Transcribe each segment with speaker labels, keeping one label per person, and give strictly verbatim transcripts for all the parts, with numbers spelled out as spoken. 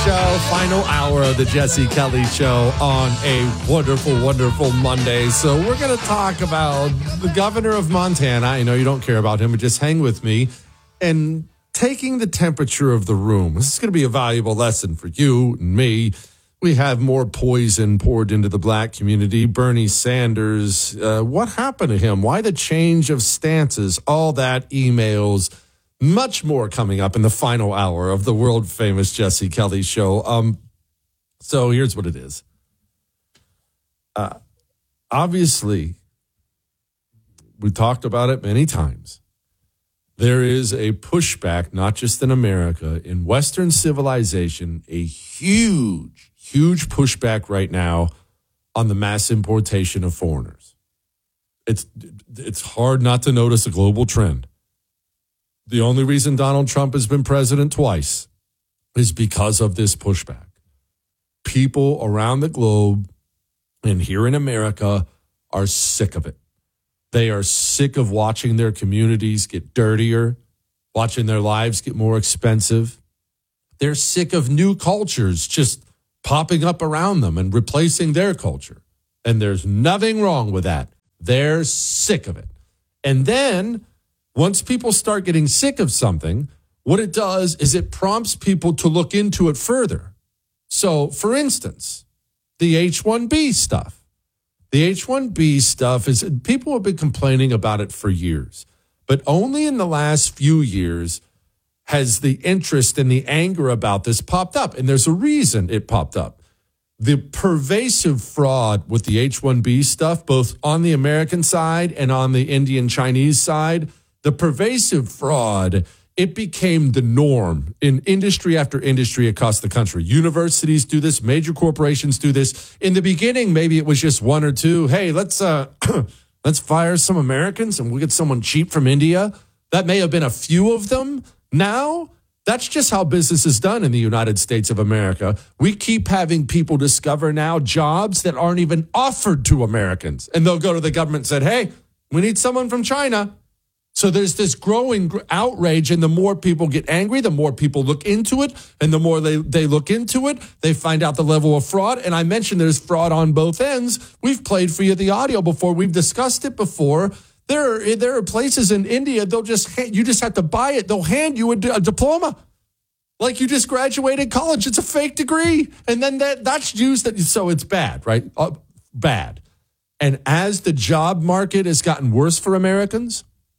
Speaker 1: Show, final hour of the Jesse Kelly Show on a wonderful, wonderful Monday. So we're going to talk about the governor of Montana. I know you don't care about him, but just hang with me. And taking the temperature of the room. This is going to be a valuable lesson for you and me. We have more poison poured into the black community. Bernie Sanders, uh, what happened to him? Why the change of stances? All that, emails, much more coming up in the final hour of the world famous Jesse Kelly Show. Um, so here's what it is. Uh, obviously, we talked about it many times. There is a pushback, not just in America, in Western civilization, a huge, huge pushback right now on the mass importation of foreigners. It's it's hard not to notice a global trend. The only reason Donald Trump has been president twice is because of this pushback. People around the globe and here in America are sick of it. They are sick of watching their communities get dirtier, watching their lives get more expensive. They're sick of new cultures just popping up around them and replacing their culture. And there's nothing wrong with that. They're sick of it. And then once people start getting sick of something, what it does is it prompts people to look into it further. So, for instance, the H one B stuff. The H one B stuff is, people have been complaining about it for years, but only in the last few years has the interest and the anger about this popped up. And there's a reason it popped up. The pervasive fraud with the H one B stuff, both on the American side and on the Indian Chinese side, the pervasive fraud, it became the norm in industry after industry across the country. Universities do this. Major corporations do this. In the beginning, maybe it was just one or two. Hey, let's uh, let's fire some Americans and we'll get someone cheap from India. That may have been a few of them. Now, that's just how business is done in the United States of America. We keep having people discover now jobs that aren't even offered to Americans. And they'll go to the government and say, hey, we need someone from China. So there's this growing outrage, and the more people get angry, the more people look into it, and the more they, they look into it, they find out the level of fraud. And I mentioned there's fraud on both ends. We've played for you the audio before. We've discussed it before. There are, there are places in India, they'll just you just have to buy it. They'll hand you a, a diploma. Like you just graduated college. It's a fake degree. And then that that's used. That, so it's bad, right? Uh, bad. And as the job market has gotten worse for Americans,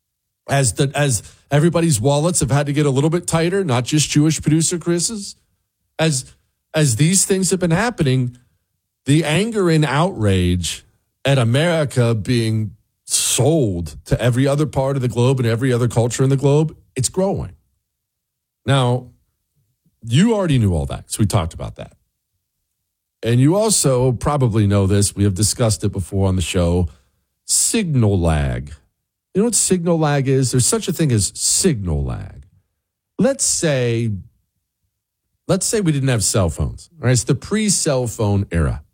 Speaker 1: As the as everybody's wallets have had to get a little bit tighter, not just Jewish producer Chris's, as as these things have been happening, the anger and outrage at America being sold to every other part of the globe and every other culture in the globe, it's growing. Now, you already knew all that, so we talked about that. And you also probably know this, we have discussed it before on the show, signal lag. You know what signal lag is? There's such a thing as signal lag. Let's say, let's say we didn't have cell phones. All right, it's the pre-cell phone era.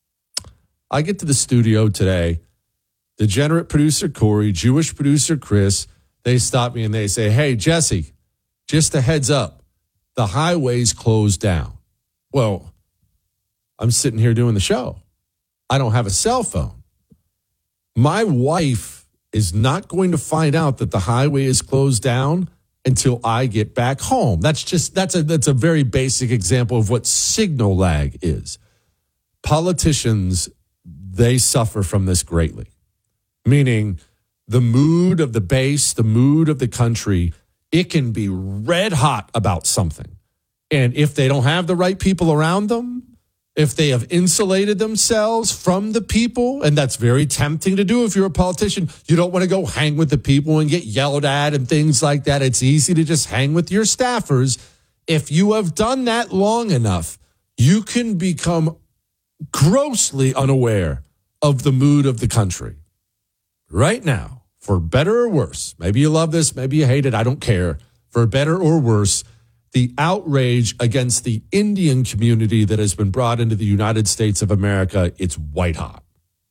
Speaker 1: I get to the studio today. Degenerate producer Corey, Jewish producer Chris, they stop me and they say, hey, Jesse, just a heads up, the highway's closed down. Well, I'm sitting here doing the show. I don't have a cell phone. My wife is not going to find out that the highway is closed down until I get back home. That's just, that's a, that's a very basic example of what signal lag is. Politicians, they suffer from this greatly. Meaning the mood of the base, the mood of the country, it can be red hot about something. And if they don't have the right people around them, if they have insulated themselves from the people, and that's very tempting to do if you're a politician. You don't want to go hang with the people and get yelled at and things like that. It's easy to just hang with your staffers. If you have done that long enough, you can become grossly unaware of the mood of the country. Right now, for better or worse, maybe you love this, maybe you hate it, I don't care. For better or worse, the outrage against the Indian community that has been brought into the United States of America, it's white hot.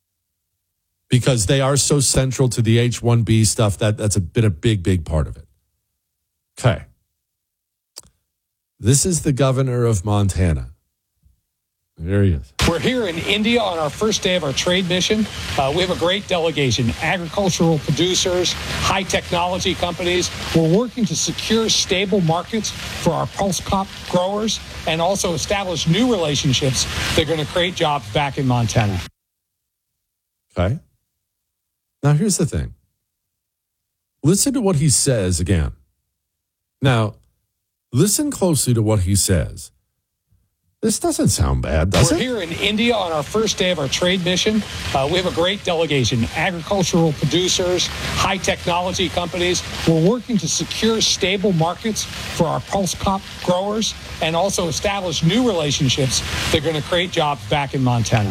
Speaker 1: Because they are so central to the H one B stuff, that, that's a, been a big, big part of it. Okay. This is the governor of Montana. There he is.
Speaker 2: We're here in India on our first day of our trade mission. Uh, we have a great delegation, agricultural producers, high technology companies. We're working to secure stable markets for our pulse crop growers and also establish new relationships that are going to create jobs back in Montana.
Speaker 1: Okay. Now, here's the thing. Listen to what he says again. Now, listen closely to what he says. This doesn't sound bad, does
Speaker 2: We're
Speaker 1: it?
Speaker 2: here in India on our first day of our trade mission. Uh, we have a great delegation, agricultural producers, high technology companies. We're working to secure stable markets for our pulse crop growers and also establish new relationships that are going to create jobs back in Montana.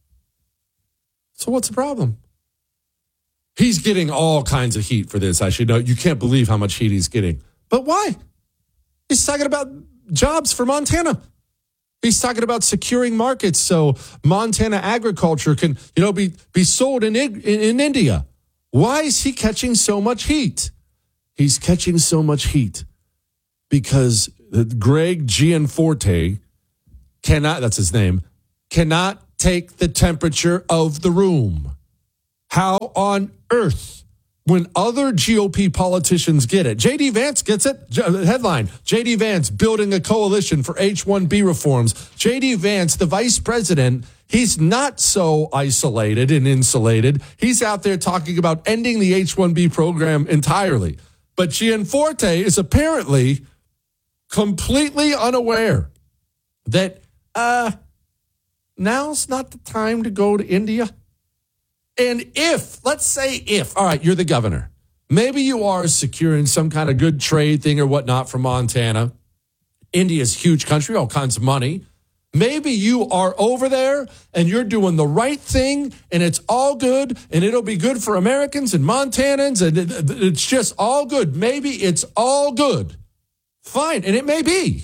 Speaker 1: So what's the problem? He's getting all kinds of heat for this. I should know. You can't believe how much heat he's getting. But why? He's talking about jobs for Montana. He's talking about securing markets so Montana agriculture can, you know, be, be sold in, in, in India. Why is he catching so much heat? He's catching so much heat because Greg Gianforte cannot, that's his name, cannot take the temperature of the room. How on earth, when other G O P politicians get it, J D Vance gets it. Headline, J D Vance building a coalition for H one B reforms. J D Vance, the vice president, he's not so isolated and insulated. He's out there talking about ending the H one B program entirely. But Gianforte is apparently completely unaware that uh, now's not the time to go to India. And if, let's say if, all right, you're the governor. Maybe you are securing some kind of good trade thing or whatnot from Montana. India's a huge country, all kinds of money. Maybe you are over there and you're doing the right thing and it's all good and it'll be good for Americans and Montanans and it's just all good. Maybe it's all good. Fine, and it may be.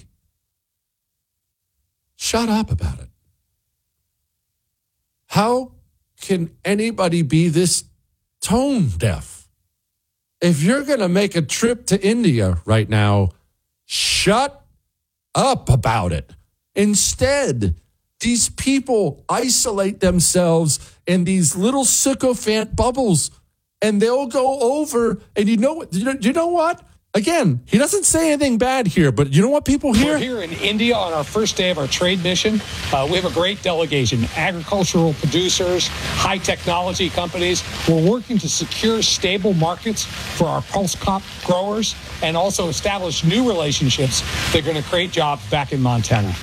Speaker 1: Shut up about it. How can anybody be this tone deaf? If you're going to make a trip to India right now, shut up about it. Instead, these people isolate themselves in these little sycophant bubbles, and they'll go over. And you know what? You know what? Again, he doesn't say anything bad here, but you know what people hear?
Speaker 2: We're here in India on our first day of our trade mission. Uh, we have a great delegation, agricultural producers, high technology companies. We're working to secure stable markets for our pulse crop growers and also establish new relationships that are going to create jobs back in Montana.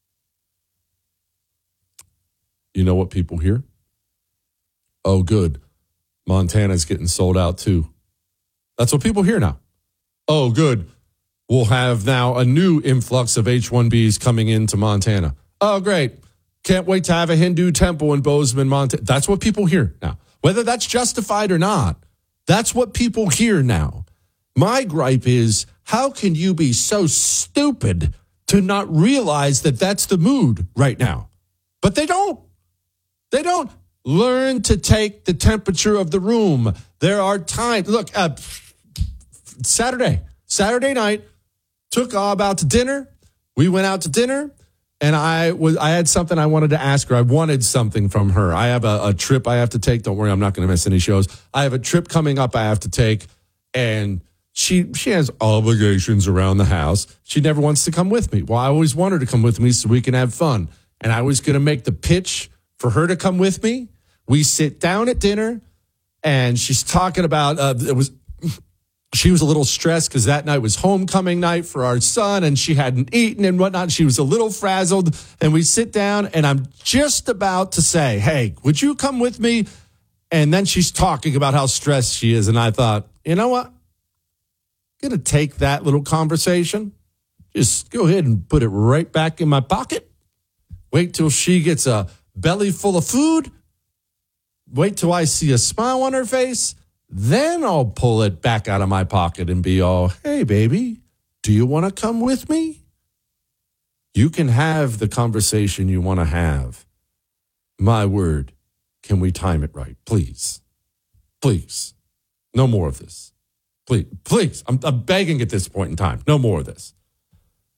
Speaker 1: You know what people hear? Oh, good. Montana's getting sold out too. That's what people hear now. Oh, good. We'll have now a new influx of H one Bs coming into Montana. Oh, great. Can't wait to have a Hindu temple in Bozeman, Montana. That's what people hear now. Whether that's justified or not, that's what people hear now. My gripe is, how can you be so stupid to not realize that that's the mood right now? But they don't. They don't. Learn to take the temperature of the room. There are times. Look, uh, Saturday, Saturday night, took Ob out to dinner. We went out to dinner, and I was I had something I wanted to ask her. I wanted something from her. I have a, a trip I have to take. Don't worry, I'm not going to miss any shows. I have a trip coming up I have to take, and she she has obligations around the house. She never wants to come with me. Well, I always want her to come with me so we can have fun. And I was going to make the pitch for her to come with me. We sit down at dinner, and she's talking about uh, it was. She was a little stressed because that night was homecoming night for our son, and she hadn't eaten and whatnot. She was a little frazzled, and we sit down, and I'm just about to say, hey, would you come with me? And then she's talking about how stressed she is, and I thought, you know what? I'm going to take that little conversation, just go ahead and put it right back in my pocket. Wait till she gets a belly full of food. Wait till I see a smile on her face. Then I'll pull it back out of my pocket and be all, hey, baby, do you want to come with me? You can have the conversation you want to have. My word, can we time it right? Please. Please. No more of this. Please. Please. I'm, I'm begging at this point in time. No more of this.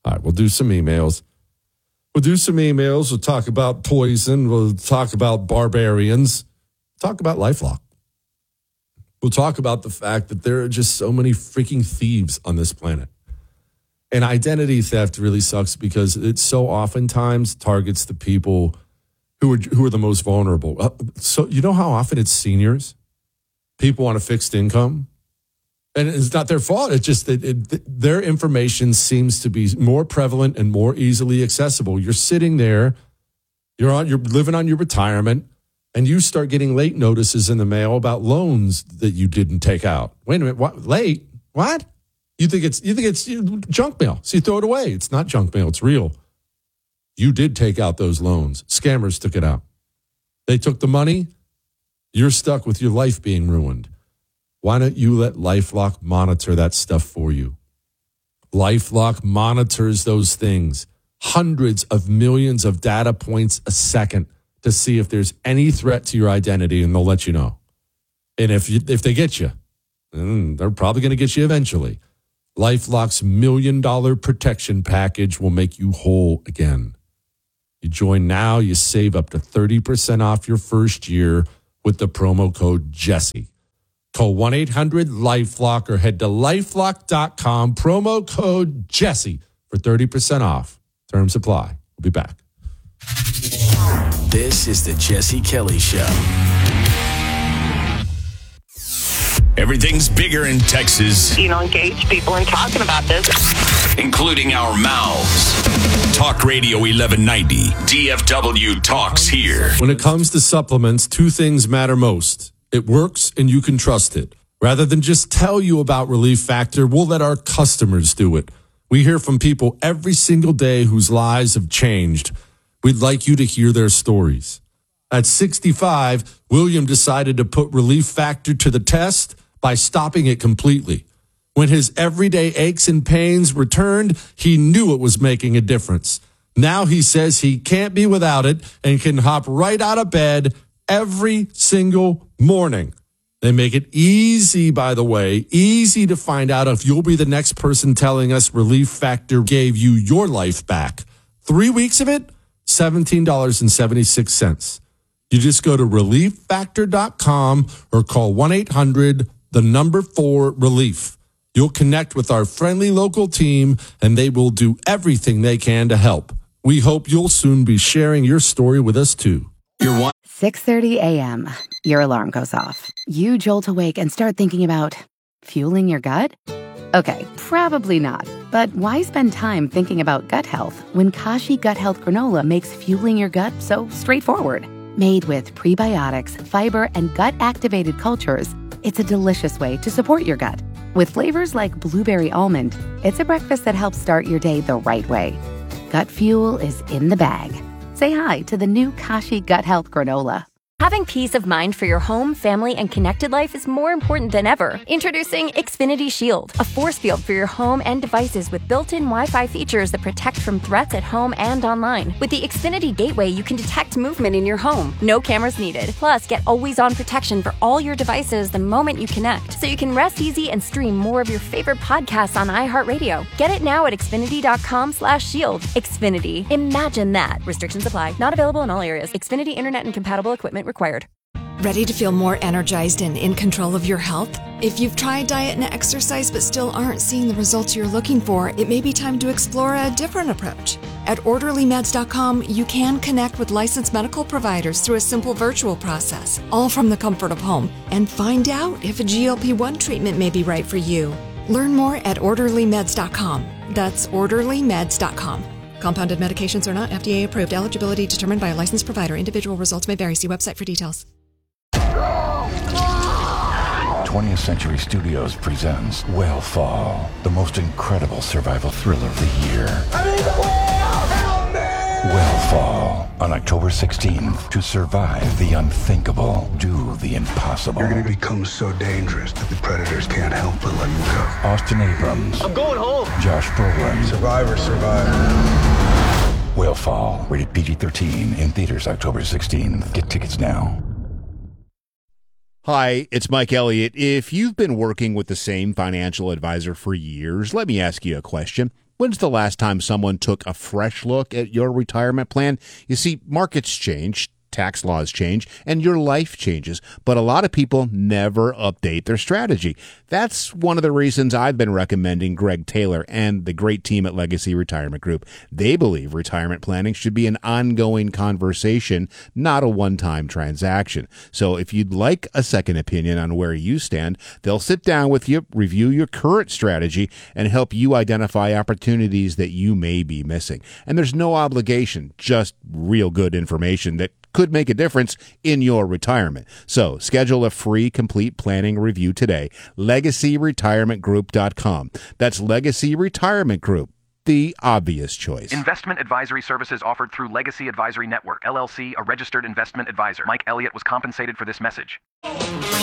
Speaker 1: All right, we'll do some emails. We'll do some emails. We'll talk about poison. We'll talk about barbarians. Talk about LifeLock. We'll talk about the fact that there are just so many freaking thieves on this planet. And identity theft really sucks because it so oftentimes targets the people who are who are the most vulnerable. Uh, so you know how often it's seniors, people on a fixed income, and it's not their fault. It's just that it, their information seems to be more prevalent and more easily accessible. You're sitting there, you're on, you're living on your retirement, and you start getting late notices in the mail about loans that you didn't take out. Wait a minute, what? Late? What? You think it's you think it's junk mail, so you throw it away. It's not junk mail, it's real. You did take out those loans. Scammers took it out. They took the money. You're stuck with your life being ruined. Why don't you let LifeLock monitor that stuff for you? LifeLock monitors those things. Hundreds of millions of data points a second to see if there's any threat to your identity, and they'll let you know. And if you, if they get you, they're probably going to get you eventually. LifeLock's million dollar protection package will make you whole again. You join now, you save up to thirty percent off your first year with the promo code Jesse. Call one eight hundred LifeLock or head to lifelock dot com, promo code Jesse for thirty percent off. Terms apply. We'll be back.
Speaker 3: This is the Jesse Kelly Show. Everything's bigger in Texas.
Speaker 4: You know, engage people in talking about this,
Speaker 3: including our mouths. Talk Radio eleven ninety. D F W talks here.
Speaker 1: When it comes to supplements, two things matter most. It works and you can trust it. Rather than just tell you about Relief Factor, we'll let our customers do it. We hear from people every single day whose lives have changed. We'd like you to hear their stories. At sixty-five, William decided to put Relief Factor to the test by stopping it completely. When his everyday aches and pains returned, he knew it was making a difference. Now he says he can't be without it and can hop right out of bed every single morning. They make it easy, by the way, easy to find out if you'll be the next person telling us Relief Factor gave you your life back. Three weeks of it, seventeen dollars and seventy-six cents. You just go to relief factor dot com or call one eight hundred the number four relief. You'll connect with our friendly local team and they will do everything they can to help. We hope you'll soon be sharing your story with us too.
Speaker 3: You're one.
Speaker 5: six thirty a.m. Your alarm goes off. You jolt awake and start thinking about fueling your gut? Okay, probably not. But why spend time thinking about gut health when Kashi Gut Health Granola makes fueling your gut so straightforward? Made with prebiotics, fiber, and gut-activated cultures, it's a delicious way to support your gut. With flavors like blueberry almond, it's a breakfast that helps start your day the right way. Gut fuel is in the bag. Say hi to the new Kashi Gut Health Granola.
Speaker 6: Having peace of mind for your home, family, and connected life is more important than ever. Introducing Xfinity Shield, a force field for your home and devices with built-in Wi-Fi features that protect from threats at home and online. With the Xfinity Gateway, you can detect movement in your home. No cameras needed. Plus, get always-on protection for all your devices the moment you connect, so you can rest easy and stream more of your favorite podcasts on iHeartRadio. Get it now at xfinity dot com slash shield. Xfinity. Imagine that. Restrictions apply. Not available in all areas. Xfinity Internet and compatible equipment required.
Speaker 7: Ready to feel more energized and in control of your health? If you've tried diet and exercise but still aren't seeing the results you're looking for, it may be time to explore a different approach. At orderly meds dot com, you can connect with licensed medical providers through a simple virtual process, all from the comfort of home, and find out if a G L P one treatment may be right for you. Learn more at orderly meds dot com. That's orderly meds dot com. Compounded medications are not F D A approved. Eligibility determined by a licensed provider. Individual results may vary. See website for details.
Speaker 8: twentieth Century Studios presents Whale the most incredible survival thriller of the year. I need the whale! Help me! Whale on October sixteenth. To survive the unthinkable, do the impossible.
Speaker 9: You're going to become so dangerous that the predators can't help but let you go.
Speaker 8: Austin Abrams.
Speaker 10: I'm going home.
Speaker 8: Josh Brolin.
Speaker 9: Survivor, survivor.
Speaker 8: Whale, rated P G thirteen, in theaters October sixteenth. Get tickets now.
Speaker 11: Hi, it's Mike Elliott. If you've been working with the same financial advisor for years, let me ask you a question. When
Speaker 10: When's the last time someone took a fresh look at your retirement plan? You see, markets change, tax laws change, and your life changes, but a lot of people never update their strategy. That's one of the reasons I've been recommending Greg Taylor and the great team at Legacy Retirement Group. They believe retirement planning should be an ongoing conversation, not a one-time transaction. So if you'd like a second opinion on where you stand, they'll sit down with you, review your current strategy, and help you identify opportunities that you may be missing. And there's no obligation, just real good information that could make a difference in your retirement. So schedule a free complete planning review today. legacy retirement group dot com. That's Legacy Retirement Group, the obvious choice.
Speaker 11: Investment advisory services offered through Legacy Advisory Network, L L C, a registered investment advisor. Mike Elliott was compensated for this message.